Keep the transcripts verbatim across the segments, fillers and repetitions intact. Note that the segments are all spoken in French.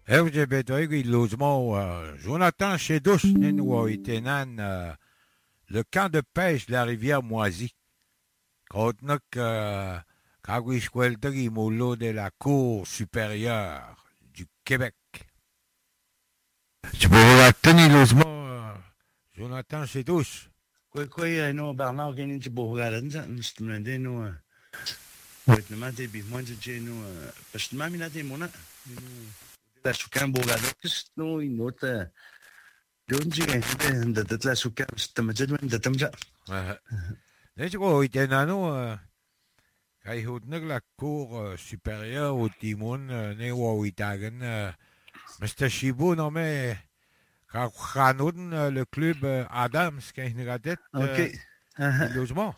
L G B T I logement Jonathan chez Douche Nenwa Itenan le camp de pêche de la rivière Moisy. Kotnok Kagwishkwelteri Molo de la Cour supérieure du Québec. Tu peux voir tenir logement Jonathan chez Douche. Quoi quoi no Bernard Genin ci bohgaran za nstmende no wet na mate bi mo je no pas mami na te mona la sukan bohgaran kis no inota donji de de la sukan stamajadwan de tamja ne ko itenano kai hudnag la cour supérieure au timon ne wa itagan mister Chibo non mais Khanoun, le club Adams, qui a une radette de logement.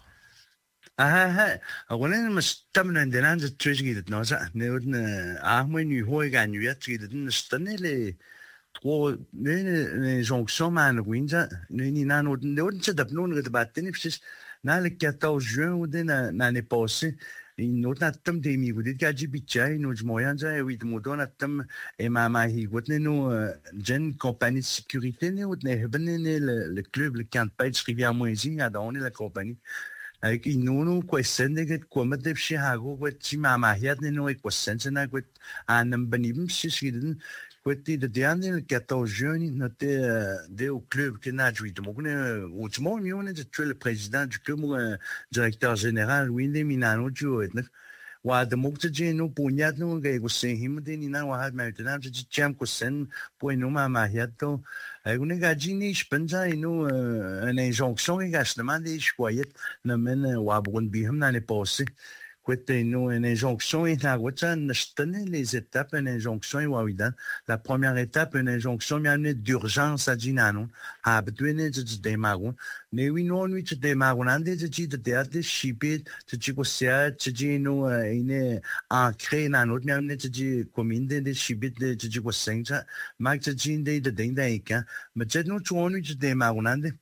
Ah, ah, wanneer we stemmen in de andere twee schieten, nou zo, nee, we ah, maar nu hoor ik aan je schieten, de stenen, trois, nee, nee, jonction man, winter, nee, niet na nood, nee, we zitten op nood, het baat, nee, precies, na le quatorze juin, we den na l'année passée. Nood na tem demi, we dit gaji bitjai, nood moyen za, we de modo na tem, e ma ma hi, wat ne no, gen compagnie de sécurité, ne, wat ne hebben ne le le club, le camp de pêche Rivière Moisy, a donné la compagnie. Avec une no question de que quoi mettre chez Hago, quoi si ma ma hiat ne no e question c'est na quoi un benibim si si den quoi ti de dernier le quatorze juin noté de au club que n'a joué de mon au moment où on est le président du club le directeur général William Minano joué wa de mo je no punyat no ga ko se him de ni na wa hat ma de na je cham ko sen po no ma ma hiat to ai une ga jini spenza no une injonction ga demandé je croyais na men wa bon bi him na ne passé Quette no une injonction et la route les étapes une injonction et wawidan la première étape une injonction mais d'urgence à Dinano a bedoin de démarrer mais oui non oui de démarrer on dit de de de shipit de chico sia de no une ancré dans notre mais de commune de shipit de chico senza mais de de de dinga mais de no tu on oui de démarrer on dit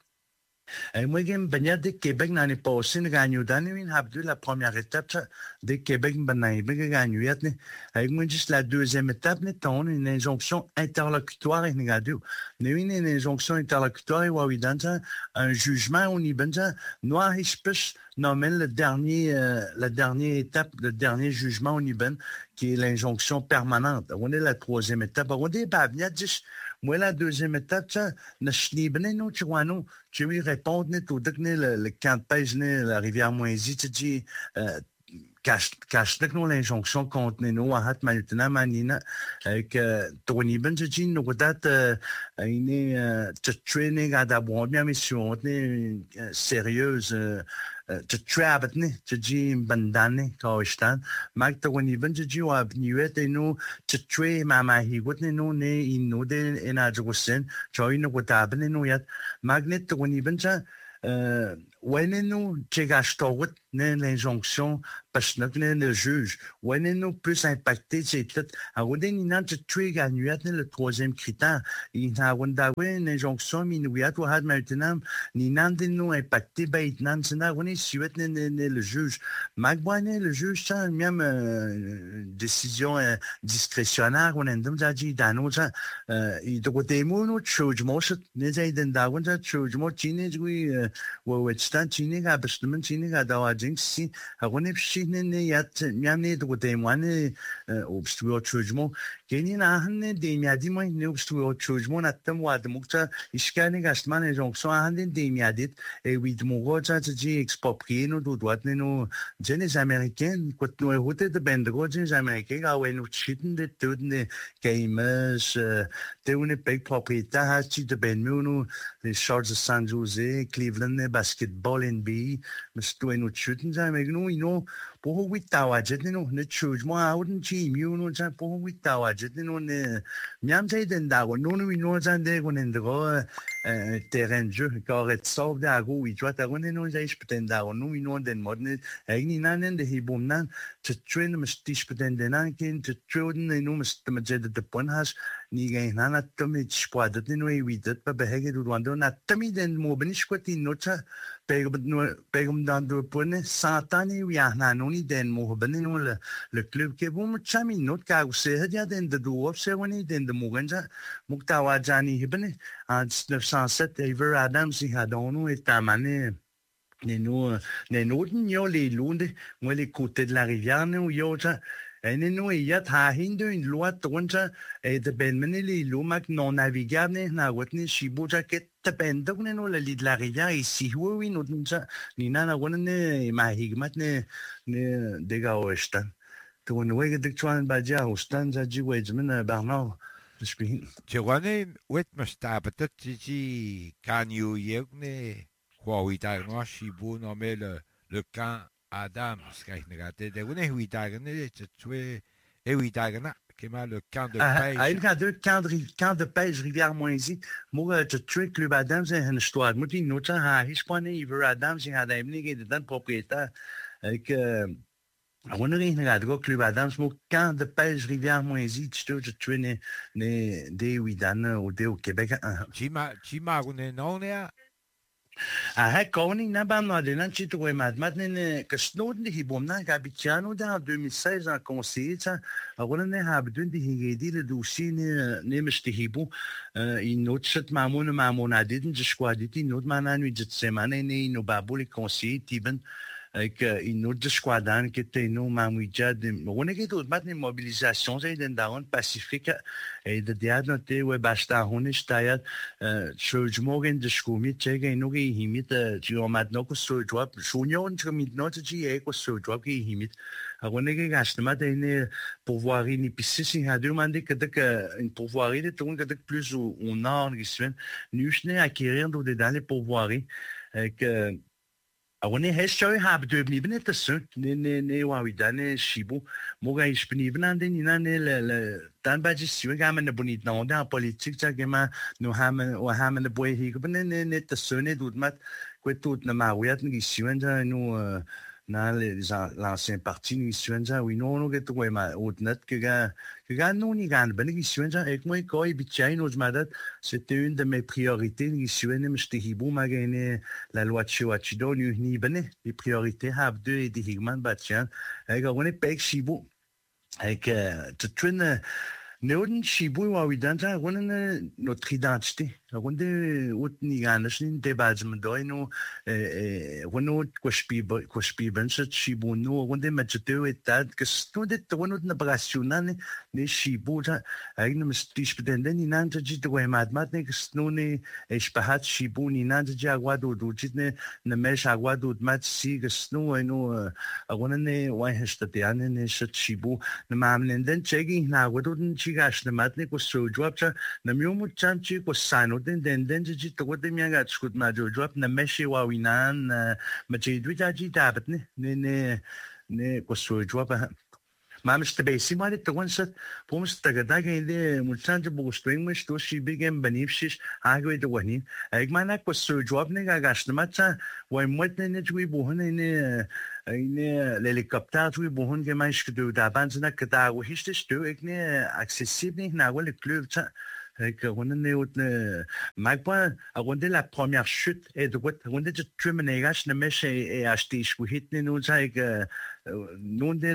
Et moi, j'ai bien de Québec l'année passée, j'ai gagné la première étape de Québec, j'ai gagné. Et moi, juste la deuxième étape, on a une injonction interlocutoire. On a une injonction interlocutoire et un jugement, on y a noir et spécial. Non, mais le dernier, euh, la dernière étape, le dernier jugement au Niben, qui est l'injonction permanente. On est la troisième étape. On est pas bien dit. Moi, la deuxième étape, ça, ne schnibne, nous, tu vois, nous, tu lui réponds, tout le, le camp de pêche, la rivière Moisy, tu dis, euh, cache cache nous l'injonction contre nous à hat maintenant manina avec Tony Ben tu nous date une training à d'abord bien mission sérieuse te trap ne te dis bandane kawistan mag Tony Ben tu dis wa bniwet et nous te train mama hi what ne nous ne in nous de en ajosen join nous taben nous yat magnet Tony Ben ça euh ouais nous chegash tawet ne l'injonction parce que le juge, où est nous plus impacté, c'est tout. Alors, on est dans le truc à nuit, le troisième critère. Il y a une injonction, mais nous avons maintenant, nous avons impacté, ben, nous avons suivi le juge. Magboine, le juge, ça, même décision discrétionnaire, on a dit, dans nos, il doit être mon autre chose, moi, je n'ai pas dit, on a chose, moi, tu n'es, oui, ouais, tu n'es, tu n'es, parce que tu n'es, d'avoir dit, si, on est ne yat miamne do de moine obstruo chujmo geni na hanne de miadi mo ne obstruo chujmo na tam wa de mukta iskane gastman e jonction hanne de miadit e wid mo roja ji exproprié no do doit ne no jenes américains quoi no route de bendro jenes américains ga we no chitten de tudne gamers de une big propriétaire ha chi de benmu no les Sharks de San Jose Cleveland basketball N B A mas to no chitten ja me no no pour huit tawa jet no ne choose moi wouldn't chi mu no ja pour huit tawa jet no ne miam sai den da no no no ja de ko ne ndro terrain de jeu correct sauve da go we doit ta no ja ispeten da no no den modne egni nanen de hibum nan to train must ispeten den nan kin to train no must de jet de pon has ni ga na to me squad de no we dat pa behege du wando na tami den mo benish ko ti no cha pegum pegum dan do pone satani wi na no ni den mo ben no le le club ke bo mo chami not ka se ya den de do se woni den de mo ganja muktawa jani ben en dix-neuf cent sept Ever Adams i hadonu et tamane ne no ne noten yo les lunde moi les côtés de la rivière no yo ja en no ya ta hindu in loi tonja et de ben meneli lumak non navigable na wotni shibuja ket te ben donc no la lit de la rivière ici oui no tonja ni na na wonne ma higmat ne ne dega ostan to no wege de twan badia ostan za ji wejmen barnard spin Tijuana wet mustapatat titi kanyu yegne huawita no shibu no me le le camp Adams kai negate de une huita ne tue e huita na kema le camp de pêche. Ah, il y a deux camps de camp de pêche rivière Moisy. Moi je tue Club Adams c'est une histoire. Moi dis nous ça hispanique Ever Adams il y a des mecs qui étaient propriétaires avec on a rien de Club Adams, mon camp de pêche rivière Moisy, tu te tu ne ne des huidane ou des au Québec. Chima chima une non ya. Ah, Connie n'a pas demandé non tu trouves maintenant que Snowden dit bon na Gabiciano dans deux mille seize en conseil ça. On a habitué de hingedi le dossier ne ne mesti hibo in note cette mamone mamone a dit je crois dit note manan huit semaines ne no babo les conseils tiben avec une autre squadron qui était nous mamouja de on est tout maintenant mobilisation c'est dans le Pacifique et de dia noté ouais basta on est stayat je morgen de school chega nous qui himit tu on maintenant que ce job junior que maintenant tu dis que ce job qui himit on est que gaste maintenant pouvoir ni pisse si a demandé que que une pouvoir de tout que plus au nord qui sont nous n'est acquérir dans les pouvoirs que on est hecho habe de bni bnet ce ne ne ne wa widane shibu moga ispni bnande ni na ne le dan ba ji siwe ga men bonit non dans politique ça que ma nous haben wa haben de boy hi ben ne ne te ce ne doute mat que tout na ma wiat ni siwe ça nous na les l'ancien parti ni siwe ça oui non non que tout ma outnet que ga que ga non ni gan ben ni siwe ça avec moi quoi bitchain nous madat c'était une de mes priorités ni siwe ne mste hibu ma gagné la loi de Chihuahua ni ni ben les priorités have deux et des higman batchan avec on est pek shibu avec te twin Neoden shibu wa widanta wonne notre identité wonde ut ni ganas ni debats mdoi no eh wono kwashpi kwashpi benset shibu no wonde matete etat que stude wono na brasiunan ne shibu ja eigene mstisch bedende ni nanta jit we mat mat ne snune espahat shibu ni nanta ja guado do jitne na mesh aguado mat si que snu no wonne wa hestate ane ne shibu na mamlenden chegi na guado chigash na mat ne ko so job cha na myomu chanchi ko sano den den den ji to de mianga skut ma jo job na meshi wa winan ma ji dwija ji dabat ne ne ne ne ko so job ما مش تبعي ما لي تقولش بومش تقدر كده ملتان تبغى شتوين مش توشي بيجن بنيفشش عاقوي دوهني أيك ما ناك بس جوابني كعشت ما تا ويموت نجوي بوهن إن إن الهليكوبتر توي بوهن كمان يشكدو دابان زنا كده وهيش تشتو إكني accessible هنا ولا كلوب تا on est au magpa on est la première chute et de quoi on est de terminage ne mais et acheter je hit nous ça que nous de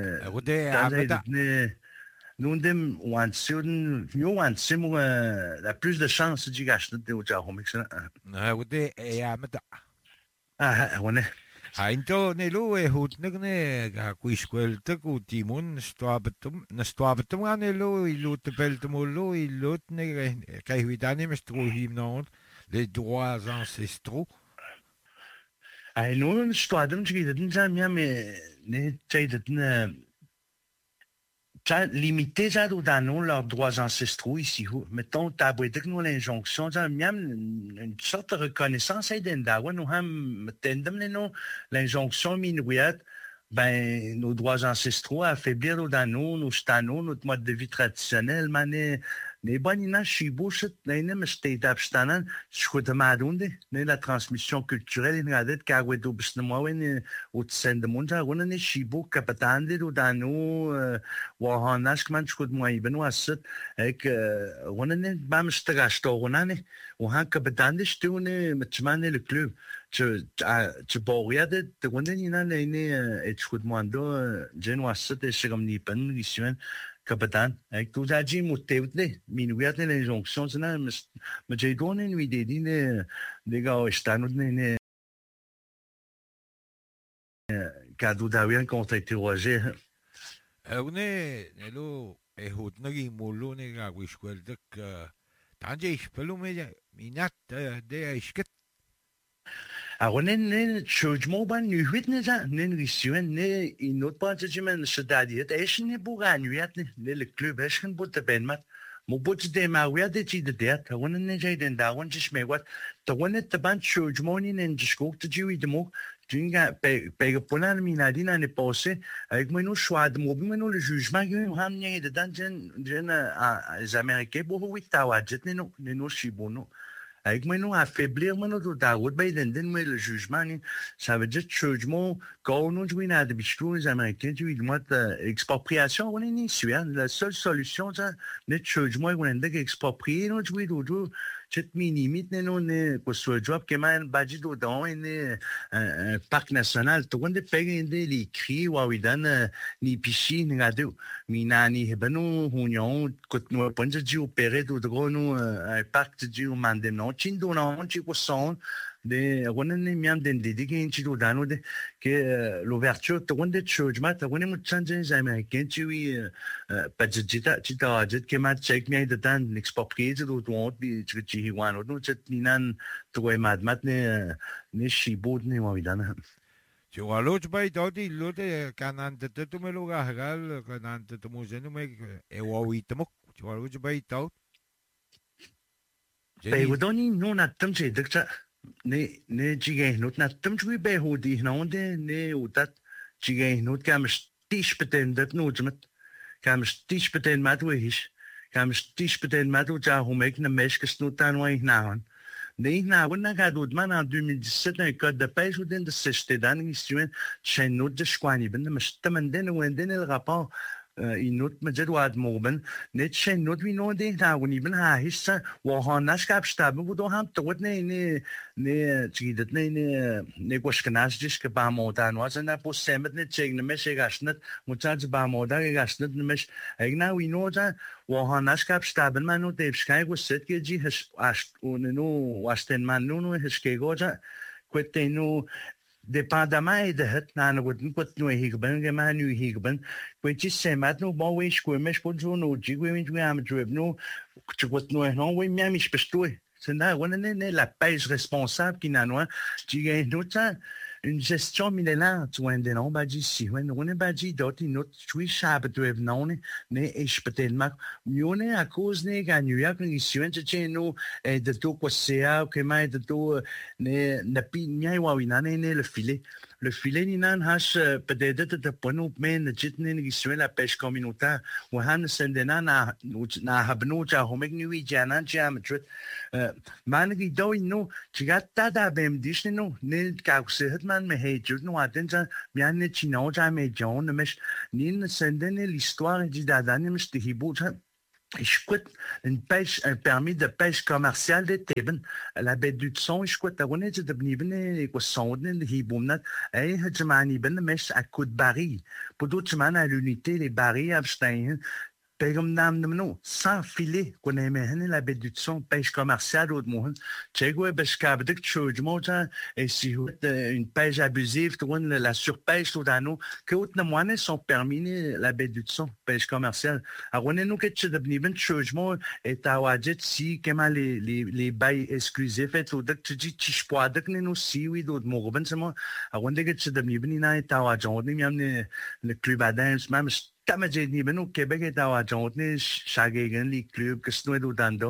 le nous de one student you want sim la plus de chance du gars de au Jahom ah on est et ah on est Ainto nelo e hut negne ga kuiskwel te ku timun stwabetum na stwabetum anelo ilo te peltemolo ilo ne kai huidane mestro himnon les droits ancestraux. Ai no stwadum chigidin jamia me ne chaidatna ça limiter ça dans leurs droits ancestraux ici mettons tabouetek nous l'injonction ça même une sorte de reconnaissance et d'endawa nous ham tendem nous l'injonction minouiat ben nos droits ancestraux affaiblir dans nous nos stano notre mode de vie traditionnel mané ne banina shibushet ne me state abstanan schutamadunde ne la transmission culturelle in radet kagwedo bisnamawen ut sendemunda wona ne shibu kapatande do danu wahanaskman schut moi benwaset ek wona ne bam strastornane und han kapatande stune mit chmane le club tu tu boriade de wona ni na ne et schut moando genwaset e segamni pen gisuen Kapatan, avec tout ça, j'ai monté, minuit, l'injonction, c'est là, mais j'ai donné une idée, des gars, je t'en ai cadeau d'avien contre interrogé. On est, hello, et hot, nagi, molo, nega, wish, well, duck, tanjay, pelou, mais, minat, de, iskit. Alors, on est né, changement, ben, nu huit, ne, ne, ne, ne, in autre part, je m'en suis dit, est-ce ne pour gagner, ne, le club, est-ce qu'on peut te permettre, mon petit démarrer, des titres de tête, on est déjà dans la one, je me vois, tu on est ban changement, in, in, je crois que tu es de moi, tu n'as pas, pas, pour la minadine, l'année passée, avec moi, nous, choix de moi, mais nous, le jugement, nous, ramener dedans, les Américains, pour oui, t'as, ne, nous, ne, nous, si bon, nous. Avec moi, nous, affaiblir, moi, nous, ta route, ben, d'un, le jugement, ça veut dire, changement, quand nous, jouons à des biscuits, les Américains, tu dis, moi, expropriation, on est ici, la seule solution, ça, n'est changement, on est exproprié, nous, jouons, nous, cette minimite, nous, ne, pour ce job, qui m'a un badge dedans, un parc national, tout le monde paye les cris, ou oui, dans, ni pichi, ni radio, mina, ni, ben, nous, on, quand nous, pas de dire, opérer, tout gros, nous, un parc de dire, mandem, non, chindo, non, chico, son, de, on est même d'un dédié, chido, dans, de, que l'ouverture, tout le monde, changement, tout le monde, change les Américains, tu es, pas de dire, tu t'as dit, que m'a check, mais de temps, l'exproprié, tu dois, tu tu hiwan, nous, tu ninan, tu es mad, mat, ne, ne, chibo, ne, moi, évidemment. Tu vois, l'autre, bah, il t'a dit, l'autre, quand on te te me le regarde, quand on te te mousse, nous, mais, et oui, tu vois, l'autre, bah, il t'a Ben, we don't need no na tam che dik cha ne ne jige not na tam chui be ho di no de ne utat jige not kam stisch beten dat no jmet kam stisch beten mat we his kam stisch beten mat u ja ho mek na mesh ke snut tan we na ne na we na ga dud man en deux mille dix-sept un code de pêche ou den de seste dan istuen chen not de squani ben de stamen den wen den el rapport in not met dit wat moben net chen not wie no de na when even ha hissa wo han naskap staben wo do ham tot ne ne ne tsi dit ne ne ne kosknas dis ke ba mo dan was na po semet net cheg ne mes gasnet mo tsats ba mo da gasnet ne mes eg na we no da wo han naskap staben man no de sky was set ge ji has as un no was ten man no no his ke go ja kwete no dependamment de het na no gut gut no higben ge man nu higben which is semat no bo we squimesh po jo no ji we we am drib no gut no no we mi mis bestoi c'est là on est la pêche responsable qui n'a noin tu gagne d'autant une gestion millénaire tu vois des noms badji si on est badji d'autres notre tu chape tu es non ne est peut-être ma mione à cause ne gagne ya que ici on te no et de tout quoi c'est que mai de tout ne ne pi ni wa wina ne le filet le filet ni nan has peut-être de pono men de jitne ni ici la pêche communautaire ou han sendena na na habno ja homek ni jana jam trit man gi do no tu gata da bem dis no ne ka se man me hey tu no atenza bien ne chino ja me jon ne mes ni ne sendene l'histoire di da danem sti hibu je coûte une pêche, un permis de pêche commerciale de Teben, la baie du Tson, je coûte, on est de Bniben, et quoi, son, et Hibumnat, et Hajamani Ben, mais à coup de baril. Pour d'autres, man, à l'unité, les barils, Abstein, Pegum nam no, sans filet, qu'on aimait la baie du Tson, pêche commerciale ou de Mohan. Tchegwe, Beskab, de Chojmo, et si une pêche abusive, la surpêche ou d'anneau, que autres moines sont permis la baie du Tson, pêche commerciale. Alors, on est nous que tu devines Chojmo et à Wadjet, si, comment les, les, les bails exclusifs, et tout, tu dis, tu chois, de que nous, si, oui, d'autres mots, ben, c'est moi. Alors, on est que tu devines, et à Wadjet, on est même le club à danse, même, Tamajé ni beno Québec est à Wadjon, ni chaque les clubs que c'est nous dans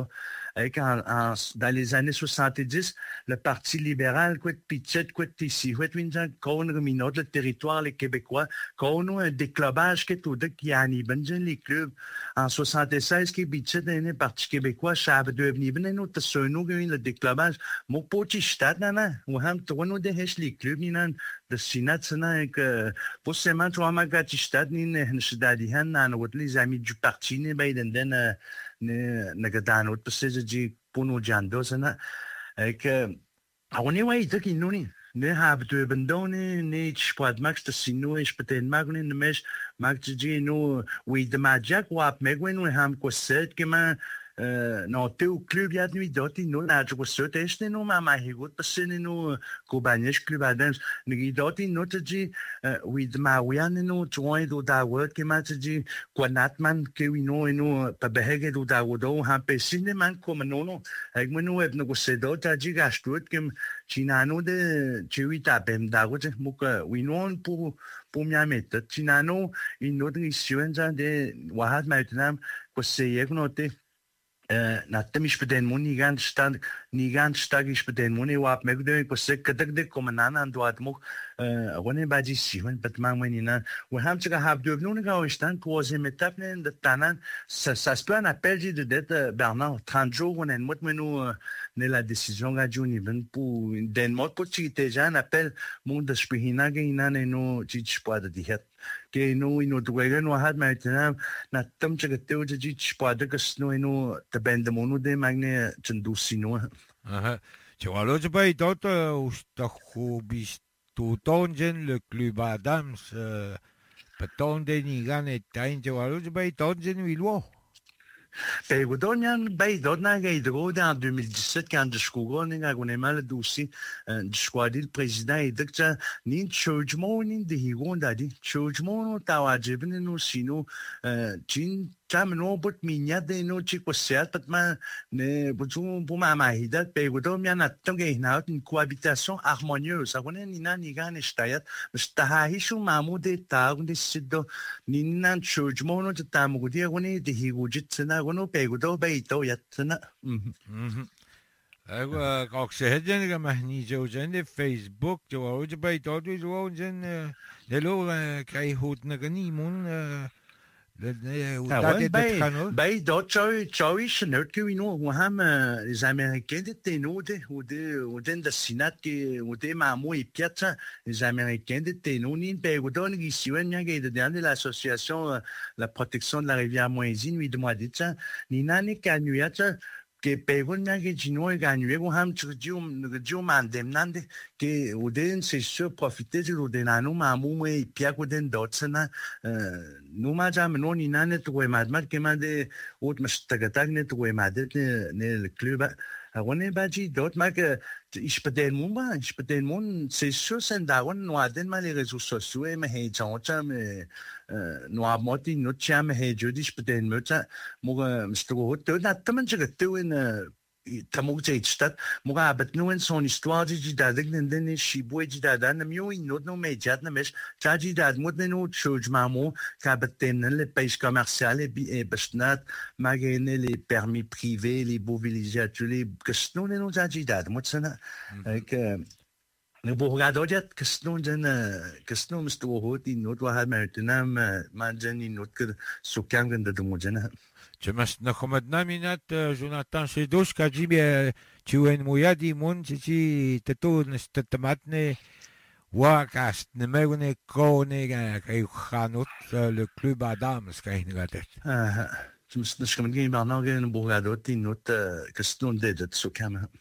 avec en, en, dans les années soixante-dix, le Parti libéral, quoi, Pichet, quoi, ici, quoi, qu'on a le territoire, les Québécois, qu'on a un déclobage qui est tout qui a les clubs. En soixante-seize, qui Pichet est le Parti québécois, ça a devenu, ben, nous, t'as ce nous, le déclobage. Mon petit stade, nan, ou ham, toi, nous, des les clubs, nan, de Sinat, nan, que, pour ces man, toi, ma gâti stade, ni, ne, ne, nan, ou les amis du parti, ni, ben, den, ne, nagadano, parce que j'ai, pour nous, jando, sana, que, on est, ouais, qui nous, ni, ne, have de, bendone, ne, chpoad, max, de sino, et je peux être magné, ne, mèche, max, j'ai, nous, oui, de ma jack, wap, megwen, we ham, quoi, c'est, que, man, no te u club iad nu idoti no na jo so teste no ma ma higot pasene no ko banish club adams ni idoti no tji with ma wian no join do da word ke ma tji kwanatman ke we no no pa behege do da wodo ha pesine man ko no no ag mo no eb no ko se do ta ji gastut ke china no de chui ta bem da go mo ko we no pour pour mi amet china no in no de suen de wahat ma tnam ko se ye no te na tem ich beden muni ganz stark ni ganz stark ich beden muni wap me gde ko se kadak de ko manana ando atmo woni baji si won pat ma moni na we ham tga hab de vnu ga ostan troisième étape ne de tanan ça ça se peut un appel de det Bernard trente jours on en mot menu ne la décision ga juni ben pour den mot pour ti te jan appel mon de spihina ga ina ne no ti chpoa de dihet que no ino tuega no had ma tena na tam tga teu de ti chpoa de no ino te ben de mono de magne tndu sino aha tu vois l'autre bay d'autres où sta hobis tout tongen le club Adams peton de ni gane tain tu vois l'autre bay tongen wilwo. Ben, Godonian, ben, Dodna, Gaïdro, en deux mille dix-sept, quand je suis on a mal le dossier, je suis le président, et donc, ni churchmon, ni de higon, dadi, churchmon, tawajibin, no, sino, chin, tam, no, but minya, de no, chico, set, but man, ne, but pour ma mahida, ben, Godonian, a tant gainat, une cohabitation harmonieuse, ça connaît, ni nan, ni gan, et stayat, mais tahahishu, mamou, de tag, de sido, ni nan, churchmon, de tamugudi, on est de higojit, Gono pegudo beito yatsana. Mhm. Agora coxerden ga mahni jo jende Facebook jo o je beito du jo jen de lo kai hut na gani mun le utate de kano. Bei do choi choi shnert que ino waham les américains de teno de ou de ou den de sinat que ou de mamo et piatsa les américains de teno ni pegudo ni siwen nya ga de l'association la protection de la rivière Moisine lui demandé ça ni nani kanuyatsa que pegon nya que chino ganue ko ham chju chju mandem nande que oden c'est sûr profiter de l'odenano mamu et pia ko den dotsana no ma jam no ni nane to madmat que mande ot mastagatak ne to madet ne le club on est baji d'autres mais que ich beden mun ich beden mun c'est sûr c'est d'aron no aden mal les réseaux sociaux et mais hey chanta mais no amoti no cham hey jodi ich beden mutsa mo msto hot na tamen je to in tamogte stad mo ga bet no in son histoire di da den den shi boy di da dan mio in no no mediat na mes chaji da mo no choj mamo ka beten le pêche commercial et et besnat magene les permis privés les beaux villégiatures les que no no chaji da mo tsana que ne bo ga dojet que no den que no msto hot in no wa ha maintenant man jen in no que so kangen de mo jena. Tu m'as nakhomadna minat Jonathan Chedos ka jibie tuen moyadi mon ti teto nestamatne wa kast ne meune kone ga kai khanot le club Adams ka hinagat. Ah, tu m'as nakhomadna Bernard gen bo ga dot in not que no de de so kama.